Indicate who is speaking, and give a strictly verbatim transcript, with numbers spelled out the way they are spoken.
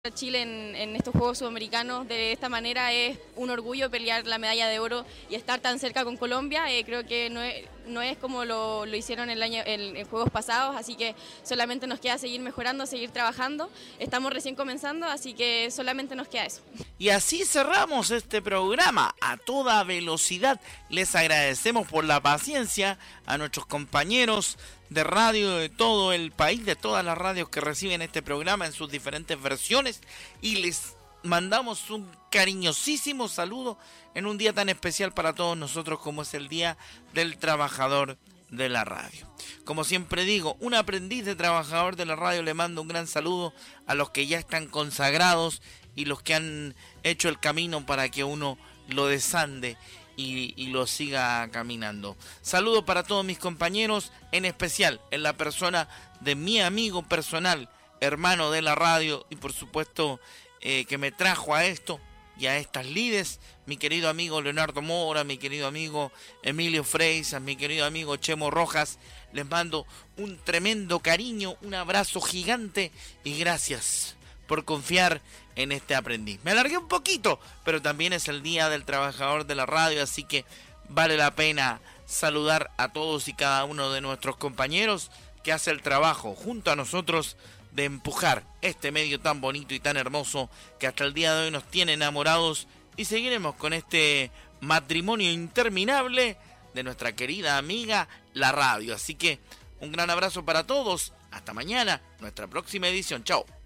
Speaker 1: Chile en, en estos Juegos Sudamericanos de esta manera es un orgullo pelear la medalla de oro y estar tan cerca con Colombia. Eh, creo que no es, no es como lo, lo hicieron el año, en, en Juegos pasados, así que solamente nos queda seguir mejorando, seguir trabajando. Estamos recién comenzando, así que solamente nos queda eso.
Speaker 2: Y así cerramos este programa a toda velocidad. Les agradecemos por la paciencia a nuestros compañeros de radio de todo el país, de todas las radios que reciben este programa en sus diferentes versiones, y les mandamos un cariñosísimo saludo en un día tan especial para todos nosotros como es el Día del Trabajador de la Radio. Como siempre digo, un aprendiz de trabajador de la radio le mando un gran saludo a los que ya están consagrados y los que han hecho el camino para que uno lo desande Y, y lo siga caminando. Saludo para todos mis compañeros, en especial en la persona de mi amigo personal, hermano de la radio y por supuesto eh, que me trajo a esto y a estas lides, mi querido amigo Leonardo Mora, mi querido amigo Emilio Freisas, mi querido amigo Chemo Rojas. Les mando un tremendo cariño, un abrazo gigante y gracias por confiar en este aprendiz. Me alargué un poquito, pero también es el Día del Trabajador de la Radio, así que vale la pena saludar a todos y cada uno de nuestros compañeros que hace el trabajo junto a nosotros de empujar este medio tan bonito y tan hermoso que hasta el día de hoy nos tiene enamorados, y seguiremos con este matrimonio interminable de nuestra querida amiga la radio. Así que un gran abrazo para todos, hasta mañana, nuestra próxima edición. Chao.